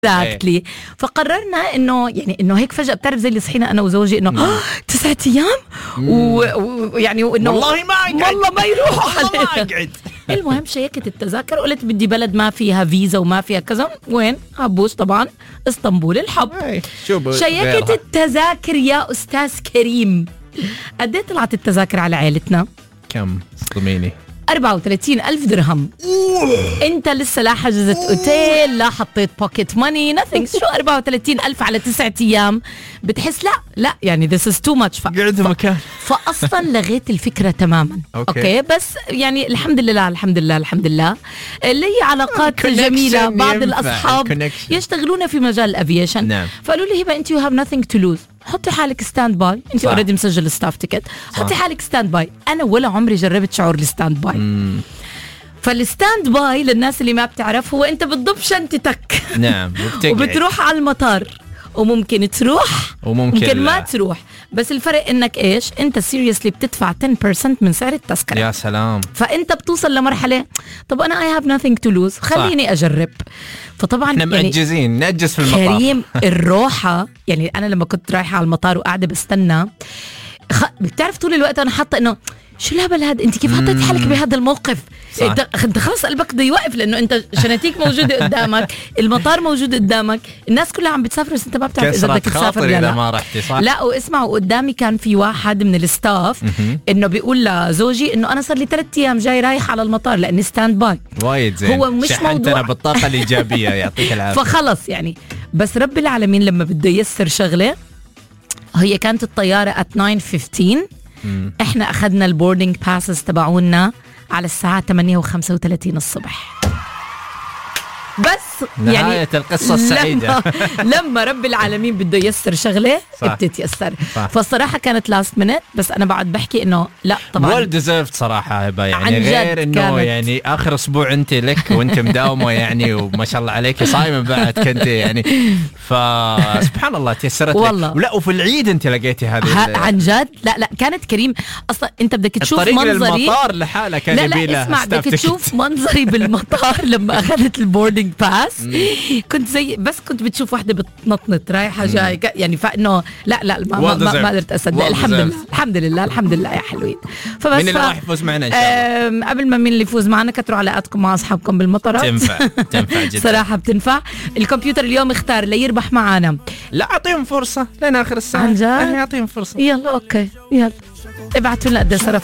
exactly. فقررنا انه يعني انه هيك فجأة بتعرف زي اللي صحينا انا وزوجي انه 9 ايام ويعني وانه والله ما اقعد والله ما يروح والله ما اقعد. المهم شيكت التذاكر وقلت بدي بلد ما فيها فيزا وما فيها كذا. وين؟ عبوس طبعا اسطنبول الحب. شيكت التذاكر يا استاذ كريم. قد ايه طلعت التذاكر على عائلتنا؟ كم؟ صدميني. 34,000 درهم. انت لسه لا حجزت اوتيل لا حطيت بوكيت ماني nothing. شو 34,000 على 9 ايام؟ بتحس لا يعني this is too much. قعدت مكان. فاصلا لغيت الفكره تماما. اوكي بس يعني الحمد لله اللي هي علاقات جميله. بعض الاصحاب يشتغلون في مجال الافيشن. نعم. فقالوا لي هبه انت you have nothing to lose. حطي حالك ستاند باي. انت اوريدي مسجل ستاف تيكت. حطي حالك ستاند باي. انا ولا عمري جربت شعور الستاند باي. فالستاند باي للناس اللي ما بتعرف هو انت بتضب شنطتك. نعم. وبتروح على المطار وممكن تروح وممكن ما تروح. بس الفرق انك ايش؟ انت سيريسلي بتدفع 10% من سعر التذكرة. يا سلام. فانت بتوصل لمرحلة طب انا I have nothing to lose خليني اجرب. فطبعا احنا يعني مأجزين نأجز في المطار. كريم الروحة يعني انا لما كنت رايحة على المطار وقاعدة بستنى بتعرف طول الوقت انا حاطة انه شو الهبل هذا؟ انت كيف حطيت حالك بهذا الموقف؟ انت خلص قلبك بده يوقف لانه انت شناتيك موجوده قدامك، المطار موجود قدامك، الناس كلها عم بتسافر بس انت ما بتعرف اذا بدك تسافر ولا لا. ما رحتي صح؟ لا واسمعوا قدامي كان في واحد من الستاف انه بيقول لزوجي انه انا صار لي 3 ايام جاي رايح على المطار لاني ستاند باي. وايد زين. هو مش موضوع بالطاقه الايجابيه يعطيك العافيه. فخلص يعني بس رب العالمين لما بده ييسر شغله. هي كانت الطياره at 9:15. احنا اخذنا البوردينج باسز تبعونا على الساعة 8:35 الصبح. بس نهاية القصة السعيدة. لما رب العالمين بده ييسر شغلة بتتيسر. فالصراحة كانت لاست مينت. بس أنا بعد بحكي إنه لا طبعا ويل ديزيرفد صراحة هبة يعني غير إنه يعني آخر أسبوع أنت لك وأنت مداومة يعني وما شاء الله عليك صايمة بعد كنت يعني فسبحان الله تيسرت والله. ولا وفي العيد أنت لقيتي هذه عن جد. لا كانت كريم أصلا أنت بدك تشوف الطريق منظري للمطار لحالة كان يبي له. اسمع بدك تشوف منظري بالمطار لما أخذت البوردينج باس. كنت زي بس كنت بتشوف واحدة بتنطنط رايحة جاي يعني فإنه لا ما قدرت أصدق. الحمد لله يا حلوين. فبس مين اللي راح يفوز معنا إن شاء الله؟ قبل ما مين اللي يفوز معنا كتروا علاقاتكم مع أصحابكم بالمطارات. تنفع جدا صراحة بتنفع. الكمبيوتر اليوم اختار ليربح معنا. لا أعطيهم فرصة لين آخر الساعة. عن جد؟ أعطيهم فرصة. يلا أوكي يلا ابعتوا لنا قد صرف